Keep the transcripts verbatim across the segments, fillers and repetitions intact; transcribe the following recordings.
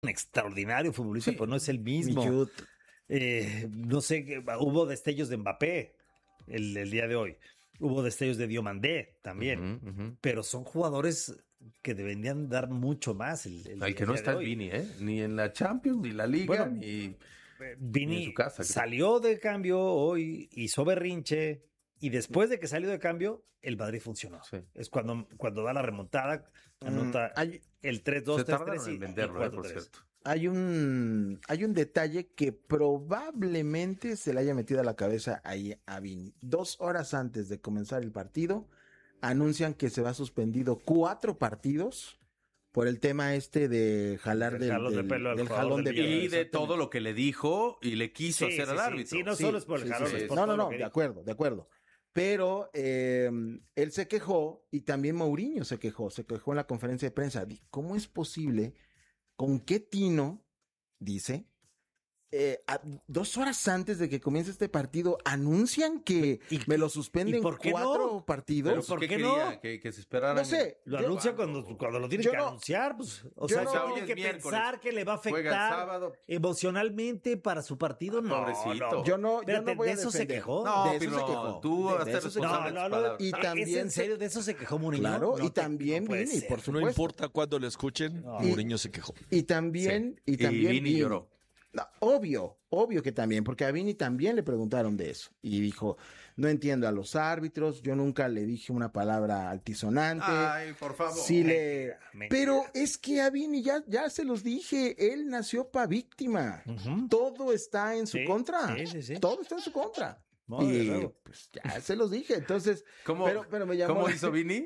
un extraordinario futbolista, Sí, pero no es el mismo. Eh, no sé, hubo destellos de Mbappé el, el día de hoy. Hubo destellos de Diomandé también. Uh-huh, uh-huh. Pero son jugadores que deberían dar mucho más. El, el, el que el no día está de es hoy. Vini, ¿eh? Ni en la Champions, ni la Liga, Bueno, ni, Vini ni en su casa. salió de cambio hoy, hizo berrinche. Y después de que salió de cambio, el Madrid funcionó. Sí. Es cuando, cuando da la remontada, anota mm, hay, el tres dos, tres tres y, en venderlo, y cuatro tres. Eh, por cierto. Hay un, hay un detalle que probablemente se le haya metido a la cabeza ahí a Vini. Dos horas antes de comenzar el partido, anuncian que se va suspendido cuatro partidos por el tema este de jalar del, jalón del, de pelo del jalón de pelo. Y de todo lo que le dijo y le quiso sí, hacer sí, al sí, árbitro. Sí, no sí, solo es por el sí, jalón. Sí, es sí. por no, todo no, no, lo que de dijo. acuerdo, de acuerdo. Pero eh, él se quejó y también Mourinho se quejó, se quejó en la conferencia de prensa. ¿Cómo es posible? ¿Con qué tino? Dice, eh, a, dos horas antes de que comience este partido, anuncian que ¿Y, me lo suspenden por qué cuatro no? partidos. ¿Pero por qué, ¿Qué no? Que, que se esperaran. No sé. Lo yo, anuncia cuando, cuando lo tiene que no, anunciar. Pues, o sea, no, no, tiene que pensar que le va a afectar emocionalmente para su partido. No, pobrecito. No. Yo no, Espérate, yo no voy de a eso defender. se quejó. No, de eso pero se quejó. Tú de, vas a ser no, no, no, y también ¿Es en serio? ¿De eso se quejó Mourinho? Claro, no y también te, no Vini, por supuesto. No importa cuándo lo escuchen, y, Mourinho se quejó. Y también, sí. y también y Vini, Vini lloró. No, obvio, obvio que también, porque a Vini también le preguntaron de eso y dijo, no entiendo a los árbitros, yo nunca le dije una palabra altisonante. Ay, por favor. Sí le... Pero es que a Vini ya, ya se los dije, él nació pa' víctima. Uh-huh. Todo está en su sí, contra. Sí, sí, sí. Todo está en su contra. No, y pues ya se los dije, entonces... ¿Cómo, pero, pero me llamó ¿cómo la... hizo Vini?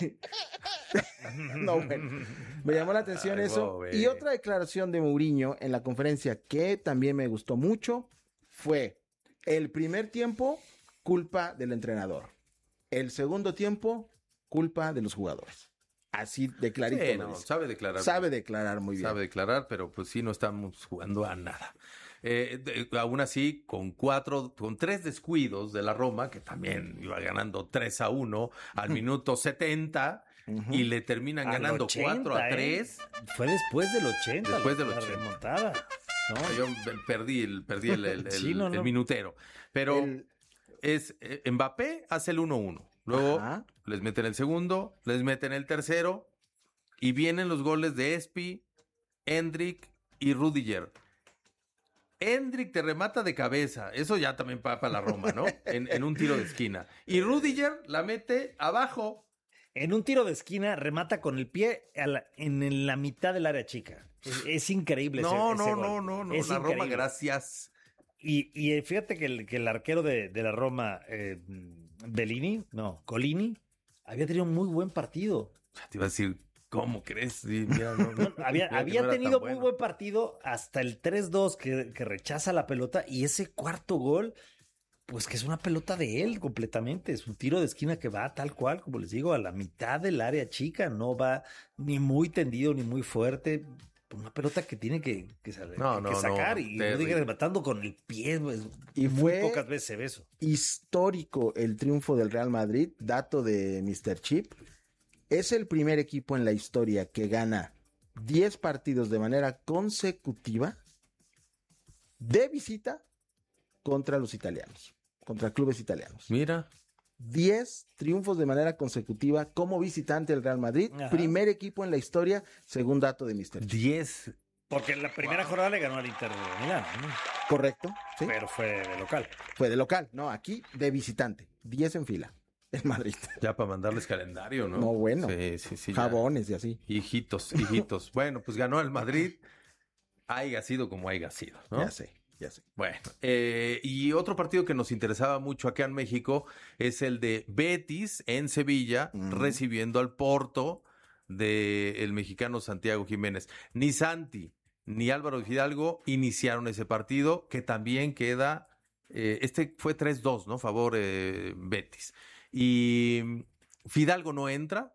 No, bueno, me llamó la atención Ay, eso. Wow, y otra declaración de Mourinho en la conferencia que también me gustó mucho fue el primer tiempo, culpa del entrenador. El segundo tiempo, culpa de los jugadores. Así de clarito. Sí, no, sabe declarar. Sabe declarar muy bien. Sabe declarar, pero pues sí, no estamos jugando a nada. Eh, de, aún así, con cuatro, con tres descuidos de la Roma, que también iba ganando tres a uno al minuto setenta, uh-huh. y le terminan al ganando ochenta, cuatro a tres. ¿eh? Fue después del ochenta. Después la, del ochenta. La remontada. No, yo perdí el, perdí el, el, el, sí, no, no. el minutero. Pero el... es eh, Mbappé hace el uno uno. Luego Ajá. les meten el segundo, les meten el tercero, y vienen los goles de Espi, Endrick y Rudiger. Endrick te remata de cabeza, eso ya también para la Roma, ¿no? En, en un tiro de esquina. Y Rudiger la mete abajo. En un tiro de esquina remata con el pie a la, en la mitad del área chica. Es, es increíble. No, ese, no, ese no, gol. no, no, es la increíble. Roma, gracias. Y, y fíjate que el, que el arquero de, de la Roma, eh, Bellini, no, Colini, había tenido un muy buen partido. Te iba a decir... ¿Cómo crees? Sí, mira, no, no, había mira había no tenido bueno. muy buen partido hasta el tres dos que, que rechaza la pelota y ese cuarto gol, pues que es una pelota de él completamente. Es un tiro de esquina que va tal cual, como les digo, a la mitad del área chica. No va ni muy tendido ni muy fuerte. Una pelota que tiene que, que, no, que, no, que sacar no, y Rudiger rematando con el pie. Pues, y muy fue pocas veces se ve eso. Histórico el triunfo del Real Madrid, dato de mister Chip. Es el primer equipo en la historia que gana diez partidos de manera consecutiva de visita contra los italianos, contra clubes italianos. Mira. diez triunfos de manera consecutiva como visitante del Real Madrid. Ajá. Primer equipo en la historia, según dato de mister diez. Porque en la primera wow. jornada le ganó al Inter de Milán, ¿no? Correcto. ¿sí? Pero fue de local. Fue de local, no, aquí de visitante. diez en fila. El Madrid. Ya para mandarles calendario, ¿no? No, bueno. Sí, sí, sí. Jabones ya. y así. Hijitos, hijitos. Bueno, pues ganó el Madrid. Haiga sido como haiga sido, ¿no? Ya sé, ya sé. Bueno, eh, y otro partido que nos interesaba mucho acá en México es el de Betis en Sevilla, mm. recibiendo al Porto del mexicano Santiago Jiménez. Ni Santi ni Álvaro Fidalgo iniciaron ese partido, que también queda... Eh, este fue tres dos, ¿no? Favor eh, Betis. Y Fidalgo no entra.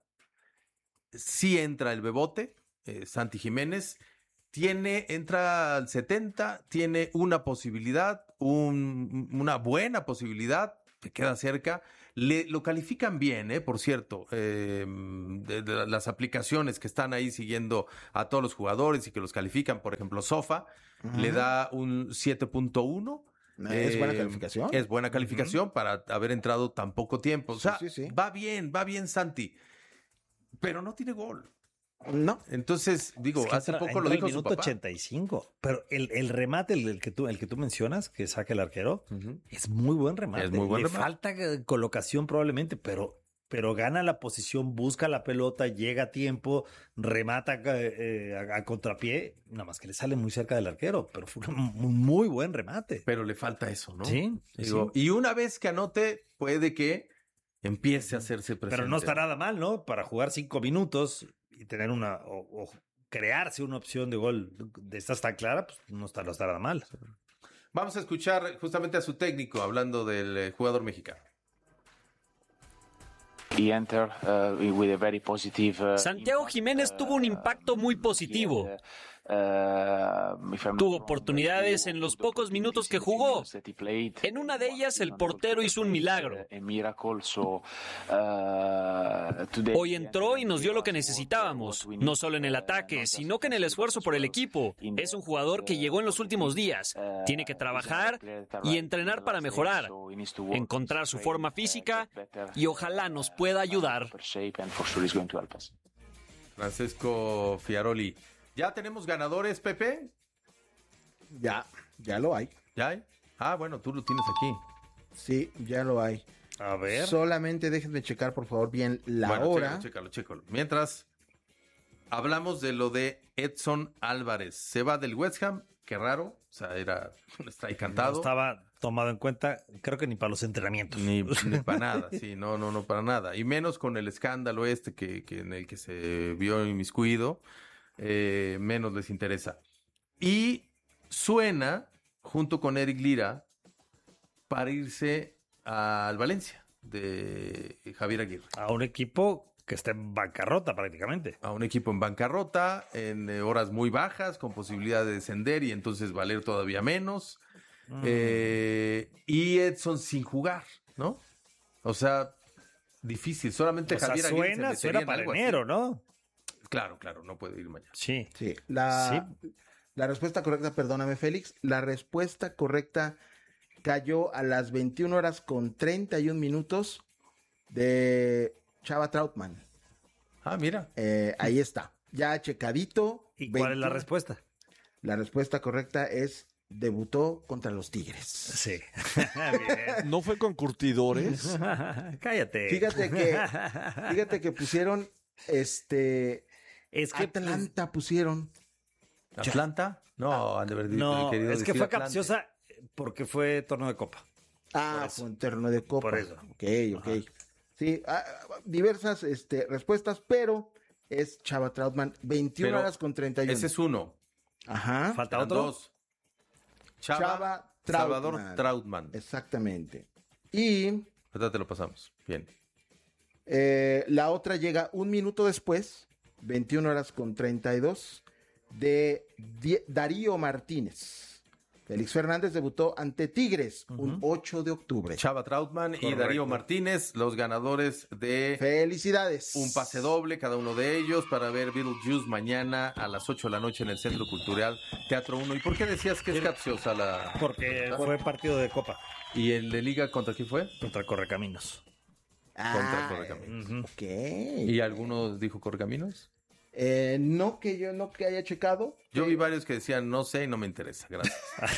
Sí entra el Bebote, eh, Santi Jiménez. Tiene, entra al setenta, tiene una posibilidad, un, una buena posibilidad, que queda cerca. Le, lo califican bien, ¿eh? Por cierto, eh, de, de las aplicaciones que están ahí siguiendo a todos los jugadores y que los califican, por ejemplo, Sofa, uh-huh. le da un siete punto uno. ¿Es eh, buena calificación? Es buena calificación uh-huh. para haber entrado tan poco tiempo. O sea, sí, sí, sí. va bien, va bien Santi, pero no tiene gol. No. Entonces, digo, es que hace entra, poco entra lo dijo el minuto su papá. ochenta y cinco. Pero el, el remate, el, el, que tú, el que tú mencionas, que saca el arquero, uh-huh. es muy buen remate. Es muy buen Le remate. falta colocación probablemente, pero, pero gana la posición, busca la pelota, llega a tiempo, remata eh, a, a contrapié, nada más que le sale muy cerca del arquero, pero fue un muy buen remate. Pero le falta eso, ¿no? Sí. Digo, sí. Y una vez que anote, puede que empiece a hacerse presente. Pero no está nada mal, ¿no? Para jugar cinco minutos y tener una, o, o crearse una opción de gol de estas tan clara, pues no está, no está nada mal. Vamos a escuchar justamente a su técnico hablando del eh, jugador mexicano. Santiago Jiménez tuvo un impacto muy positivo. Tuvo oportunidades en los pocos minutos que jugó. En una de ellas, el portero hizo un milagro. Hoy entró y nos dio lo que necesitábamos, no solo en el ataque, sino que en el esfuerzo por el equipo. Es un jugador que llegó en los últimos días. Tiene que trabajar y entrenar para mejorar, encontrar su forma física y ojalá nos pueda ayudar. Francesco Fiaroli. ¿Ya tenemos ganadores, Pepe? Ya, ya lo hay. ¿Ya hay? Ah, bueno, tú lo tienes aquí. Sí, ya lo hay. A ver. Solamente déjenme checar, por favor, bien la bueno, hora. Chécalo, chécalo, chécalo. Mientras, hablamos de lo de Edson Álvarez. Se va del West Ham, qué raro. O sea, era un strike cantado. No estaba tomado en cuenta, creo que ni para los entrenamientos. Ni, ni para nada, sí, no, no, no para nada. Y menos con el escándalo este que, que en el que se vio inmiscuido. Eh, menos les interesa. Y suena, junto con Eric Lira, para irse al Valencia, de Javier Aguirre. A un equipo que está en bancarrota prácticamente. A un equipo en bancarrota, en eh, horas muy bajas, con posibilidad de descender y entonces valer todavía menos. Mm. Eh, y Edson sin jugar, ¿no? O sea, difícil. Solamente o sea, Javier Aguirre suena, se suena para enero, así. ¿no? Claro, claro, no puede ir mañana. Sí. Sí. La, sí. la respuesta correcta, perdóname, Félix. La respuesta correcta cayó a las veintiuna horas con treinta y un minutos de Chava Trautmann. Ah, mira. Eh, ahí está. Ya checadito. ¿Y cuál veintiuna es la respuesta? La respuesta correcta es debutó contra los Tigres. Sí. ¿No fue con curtidores? Cállate. Fíjate que, fíjate que pusieron este es que Atlanta pusieron. ¿Atlanta? No, han de haber no, querido es que fue Atlanta. capciosa porque fue torneo de copa. Ah, fue un torneo de copa. Por eso. Ok, ok. Ajá. Sí, ah, diversas este, respuestas, pero es Chava Trautmann, veintiuna pero horas con treinta y uno. Ese es uno. Ajá. ¿Falta otro? Dos. Chava, Chava Trautmann. Salvador Trautmann. Exactamente. Y... ahorita te lo pasamos. Bien. Eh, la otra llega un minuto después, veintiuna horas con treinta y dos, de Die- Darío Martínez. Félix Fernández debutó ante Tigres uh-huh. un ocho de octubre. Chava Trautmann Correcto. Y Darío Martínez, los ganadores de... ¡Felicidades! Un pase doble, cada uno de ellos, para ver Beetlejuice mañana a las ocho de la noche en el Centro Cultural Teatro uno. ¿Y por qué decías que es capciosa la...? Porque fue partido de copa. ¿Y el de Liga contra quién fue? Contra Correcaminos. Ah, contra Correcaminos. Uh-huh. Ok. ¿Y algunos dijo Correcaminos? Eh, no que yo no que haya checado. Yo que... vi varios que decían, no sé y no me interesa, gracias.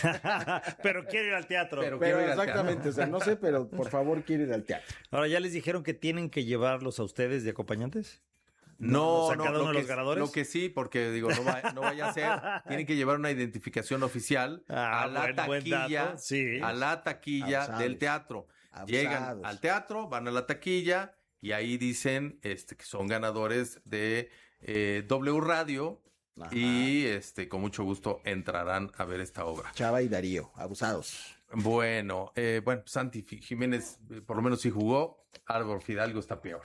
Pero quiero ir al teatro. Pero, pero ir exactamente, al teatro. O sea, no sé, pero por favor quiero ir al teatro. Ahora, ¿ya les dijeron que tienen que llevarlos a ustedes de acompañantes? No, o sea, no, cada lo uno que, de los ganadores. Lo que sí, porque digo, no, va, no vaya a ser, tienen que llevar una identificación oficial ah, a la buen, taquilla, buen sí. a la taquilla Abusados. Del teatro. Abusados. Llegan al teatro, van a la taquilla y ahí dicen este, que son ganadores de eh, W Radio. Ajá. Y este, con mucho gusto entrarán a ver esta obra. Chava y Darío, abusados. Bueno, eh, bueno, Santi Jiménez por lo menos sí jugó. Álvaro Fidalgo está peor.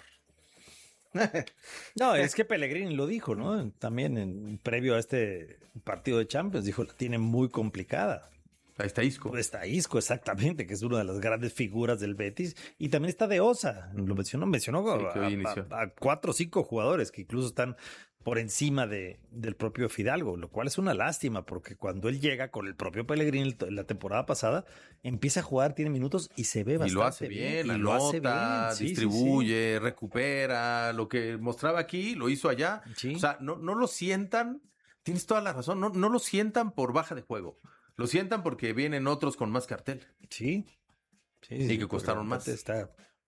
No, es que Pellegrini lo dijo, ¿no? También en previo a este partido de Champions, dijo, la tiene muy complicada. Ahí está Isco. Pues está Isco, exactamente, que es una de las grandes figuras del Betis. Y también está De Osa, lo mencionó, mencionó Sí, que hoy a, inició. a- a cuatro o cinco jugadores que incluso están por encima de, del propio Fidalgo, lo cual es una lástima, porque cuando él llega con el propio Pellegrini el- la temporada pasada, empieza a jugar, tiene minutos y se ve Y bastante lo hace bien, y la lo hace nota, bien. Sí, sí, distribuye, recupera, lo que mostraba aquí, lo hizo allá. Sí. O sea, no, no lo sientan, tienes toda la razón, no, no lo sientan por baja de juego. Lo sientan porque vienen otros con más cartel. Sí. Sí, Y sí, que costaron porque más. Está...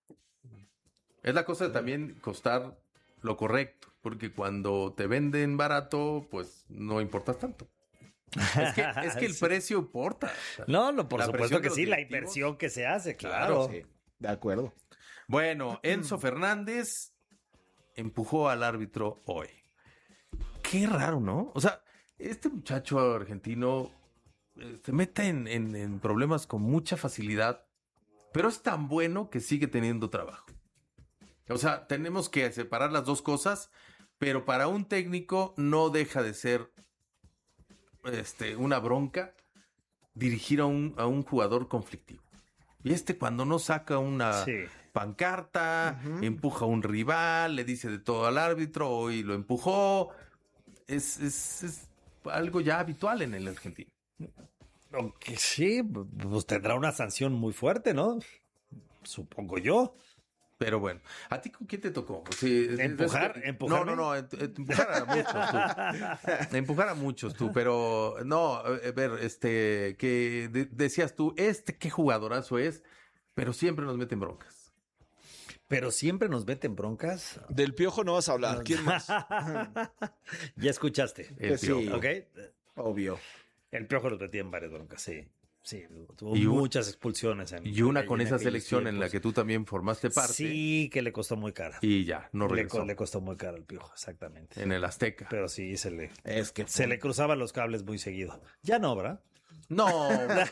Es la cosa de también costar lo correcto, porque cuando te venden barato, pues no importas tanto. Es que, es que el Sí. precio importa. O sea, No, no, por la supuesto presión de que los sí, la directivos. inversión que se hace, Claro, claro. Sí, de acuerdo. Bueno, Enzo Fernández empujó al árbitro hoy. Qué raro, ¿no? O sea, este muchacho argentino eh, se mete en, en- en problemas con mucha facilidad, pero es tan bueno que sigue teniendo trabajo. O sea, tenemos que separar las dos cosas, pero para un técnico no deja de ser este, una bronca dirigir a un, a un jugador conflictivo. Y este cuando no saca una Sí. pancarta, Ujú. empuja a un rival, le dice de todo al árbitro, hoy lo empujó. Es, es, es algo ya habitual en el argentino. Aunque sí, pues tendrá una sanción muy fuerte, ¿no? Supongo yo. Pero bueno, ¿a ti con quién te tocó? Sí, es- ¿Empujar? es que- ¿Empujarme? No, no, no, ent- ent- empujar a muchos tú. Empujar a muchos tú, pero no, a ver, este, que de- decías tú, este qué jugadorazo es, pero siempre nos meten broncas. Pero siempre nos meten broncas. Del Piojo no vas a hablar. ¿Quién más? Ya escuchaste. El Pues sí. Piojo. ¿Ok? Obvio. El Piojo lo metía en varias broncas, sí. Sí, tuvo Y un- muchas expulsiones. En, Y una con en esa aquellos selección en la tiempos. que tú también formaste parte. Sí, que le costó muy cara. Y ya, no le, regresó. co- le costó muy cara al Piojo, exactamente. En el Azteca. Pero sí, se le, Es que se le cruzaban los cables muy seguido. Ya no, ¿verdad? No,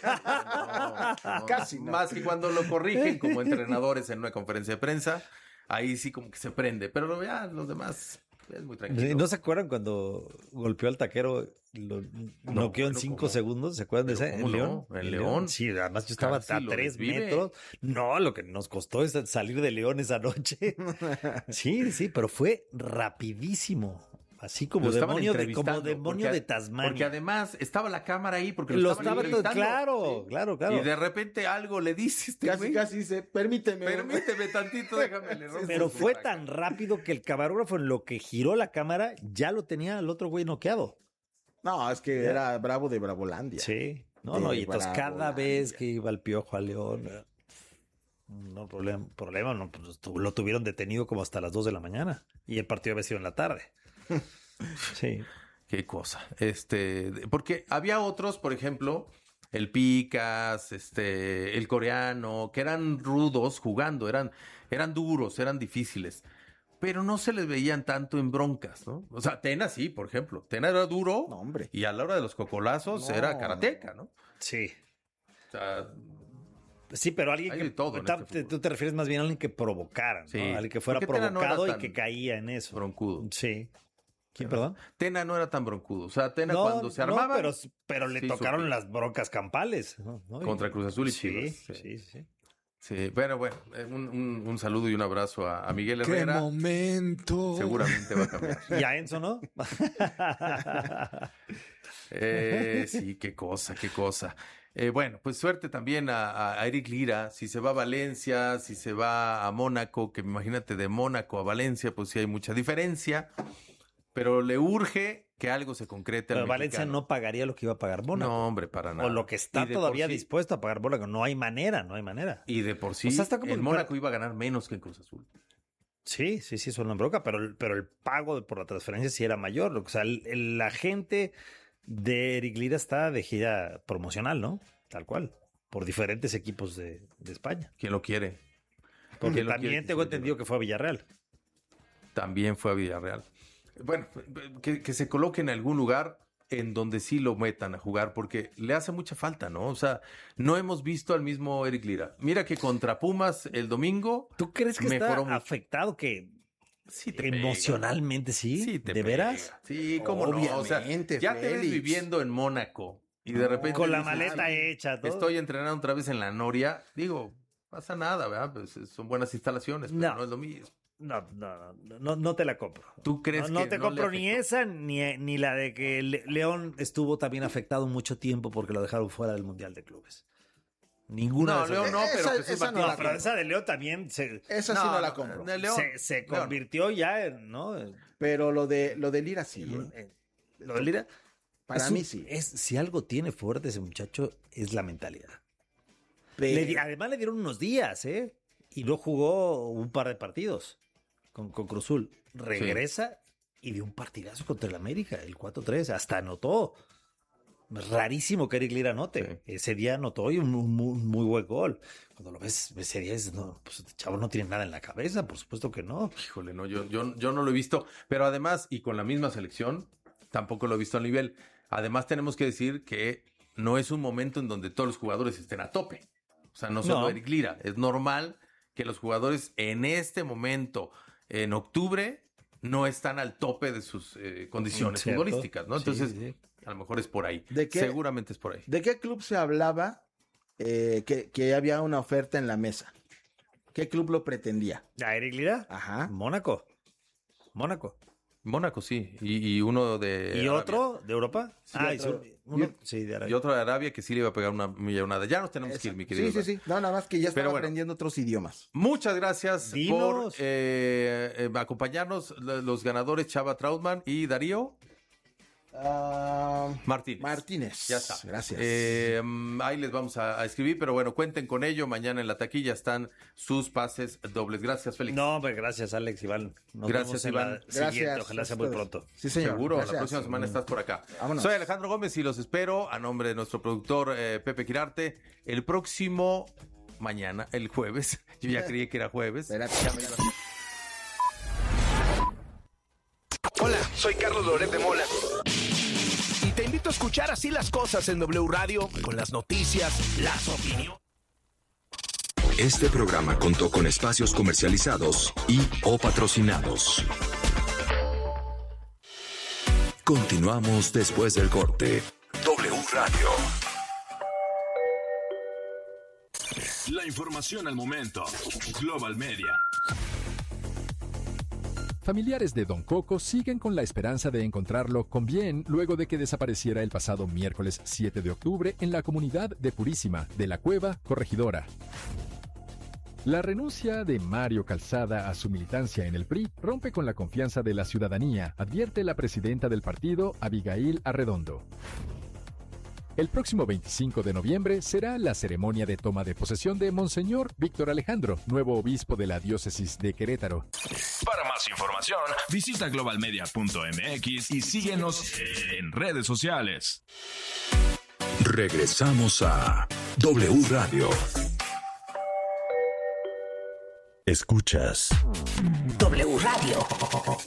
no, no. Casi no. Más que cuando lo corrigen como entrenadores en una conferencia de prensa, ahí sí como que se prende. Pero ya los demás es muy tranquilo. ¿No se acuerdan cuando golpeó al taquero, lo noqueó en bueno, cinco ¿cómo? segundos? ¿Se acuerdan de Pero ese? ¿cómo ¿En León? no? ¿En León? Sí, además yo estaba Casi a lo tres desvive. metros. No, lo que nos costó es salir de León esa noche. Sí, sí, pero fue rapidísimo. Así como Lo estaban demonio de, como entrevistando, demonio porque- de Tasmania. Porque además estaba la cámara ahí porque lo, Lo estaban estaba todo, entrevistando. claro, Sí. claro, claro. Y de repente algo le dice este Casi, güey. casi dice, permíteme. Permíteme tantito, déjame le rompo Pero su fue placa. tan rápido que el camarógrafo en lo que giró la cámara ya lo tenía al otro güey noqueado. No, es que era bravo de Bravolandia. Sí. No, De no, y entonces cada Bravolandia. vez que iba el Piojo a León, eh, no problema, problema no, pues tu- lo tuvieron detenido como hasta las dos de la mañana y el partido había sido en la tarde. Sí. Qué cosa. Este, porque había otros, por ejemplo, el Picas, este, el coreano, que eran rudos jugando, eran, eran duros, eran difíciles, pero no se les veían tanto en broncas, ¿no? O sea, Tena sí, por ejemplo. Tena era duro No, hombre. y a la hora de los cocolazos No. era karateca, ¿no? Sí. O sea, Sí, pero alguien Hay que de todo en ta- este te- fútbol. tú te refieres más bien a alguien que provocara, ¿no? Sí. Alguien que fuera Porque Tena no era provocado tan y que caía en eso. broncudo. Sí. ¿Quién, perdón? Tena no era tan broncudo. O sea, Tena No, cuando se no, armaba pero, pero le sí tocaron sufría. las broncas campales. ¿no? ¿No? Y- contra Cruz Azul y sí, Chivas. sí, sí, sí. Sí, bueno, bueno, eh, un, un- un saludo y un abrazo a, a Miguel ¡Qué Herrera. momento! Seguramente va a cambiar. Y a Enzo, ¿no? Eh, sí, qué cosa, qué cosa. Eh, bueno, pues suerte también a, a- a Eric Lira. Si se va a Valencia, si se va a Mónaco, que imagínate de Mónaco a Valencia, pues sí hay mucha diferencia. Pero le urge que algo se concrete al Pero Valencia mexicano. no pagaría lo que iba a pagar Mónaco. No, hombre, para nada. O lo que está Y de por todavía sí- dispuesto a pagar Mónaco. No hay manera, no hay manera. Y de por sí, O sea, está como en que Mónaco para- iba a ganar menos que en Cruz Azul. Sí, sí, sí, es una bronca, pero, el- pero el pago por la transferencia sí era mayor. O sea, el, el- la gente de Eric Lira está de gira promocional, ¿no? Tal cual. Por diferentes equipos de, de España. ¿Quién lo quiere? Porque ¿Quién lo quiere también que tengo se entendido que fue a Villarreal. También fue a Villarreal. Bueno, que, que se coloque en algún lugar en donde sí lo metan a jugar, porque le hace mucha falta, ¿no? O sea, no hemos visto al mismo Eric Lira. Mira que contra Pumas el domingo, ¿Tú crees que está Mejoró mucho. afectado que sí te pega. emocionalmente sí? Sí te ¿De pega. veras? Sí, cómo no. O sea, Obviamente, ya te ves Félix. viviendo en Mónaco y de repente con la dices, maleta "Ah, hecha, todo". estoy entrenando otra vez en la Noria, digo, pasa nada, ¿verdad? Pues son buenas instalaciones, pero no, No. es lo mismo. No, no, no, no, no te la compro. ¿Tú crees no, no que te no compro le ni afectó? esa ni, ni la de que Le- León estuvo también afectado mucho tiempo porque lo dejaron fuera del Mundial de Clubes. Ninguna No, de esas León no, Esa- pero pues sí esa no partió- No, pero esa de León también se, Esa sí no la compro. de León, se, se León. convirtió ya en, ¿no? En- Pero lo de lo de Lira sí. en- ¿eh? en- lo de Lira. Para es mí un- sí. Es, si algo tiene fuerte ese muchacho, es la mentalidad. Pero- Le di- además le dieron unos días, ¿eh? Y no jugó un par de partidos con, con Cruzul. Regresa y dio un partidazo contra el América, el cuatro tres. Hasta anotó. Rarísimo que Eric Lira anote. Ese día anotó y un, un muy, muy buen gol. Cuando lo ves, ese día es, no, pues este chavo no tiene nada en la cabeza, por supuesto que no. Híjole, no, yo, yo, yo no lo he visto, pero además, y con la misma selección, tampoco lo he visto al nivel. Además, tenemos que decir que no es un momento en donde todos los jugadores estén a tope. O sea, no solo No. Eric Lira. Es normal que los jugadores en este momento, en octubre, no están al tope de sus eh, condiciones ¿Cierto? futbolísticas, ¿no? Sí, Entonces, sí, sí. a lo mejor es por ahí. ¿De qué? Seguramente es por ahí. ¿De qué club se hablaba eh, que, que había una oferta en la mesa? ¿Qué club lo pretendía? ¿A Eric Lira? Ajá. Mónaco. Mónaco. Mónaco, sí. Y, y uno de ¿Y Arabia. otro de Europa? Sí, ah, otro- y son- uno- y- sí, de Y Arabia. otro de Arabia que sí le iba a pegar una millonada. Ya nos tenemos que ir, mi querido. Sí, sí, Iván. sí. No, nada más que ya estaba Pero bueno. aprendiendo otros idiomas. Muchas gracias Dinos. por eh, eh, acompañarnos, l- los ganadores Chava Trautmann y Darío Ah, Martínez. Martínez. Ya está. Gracias. Eh, mm, ahí les vamos a, a escribir, pero bueno, cuenten con ello. Mañana en la taquilla están sus pases dobles. Gracias, Félix. No, pues gracias, Alex, Iván. Nos Gracias, vemos en Iván. la siguiente. Gracias. Ojalá sea a muy ustedes. pronto. Sí, señor. Seguro, Gracias. la próxima semana estás por acá. Vámonos. Soy Alejandro Gómez y los espero a nombre de nuestro productor eh, Pepe Quirarte el próximo mañana, el jueves. Yo ya creí que era jueves. Espérate. Ya me iba a- Hola, soy Carlos Loret de Mola. Y te invito a escuchar Así las Cosas en W Radio con las noticias, las opiniones. Este programa contó con espacios comercializados y o patrocinados. Continuamos después del corte. W Radio. La información al momento. Global Media. Familiares de Don Coco siguen con la esperanza de encontrarlo con bien luego de que desapareciera el pasado miércoles siete de octubre en la comunidad de Purísima, de la Cueva Corregidora. La renuncia de Mario Calzada a su militancia en el P R I rompe con la confianza de la ciudadanía, advierte la presidenta del partido, Abigail Arredondo. El próximo veinticinco de noviembre será la ceremonia de toma de posesión de Monseñor Víctor Alejandro, nuevo obispo de la diócesis de Querétaro. Para más información, visita global media punto m x y síguenos en redes sociales. Regresamos a W Radio. Escuchas W Radio.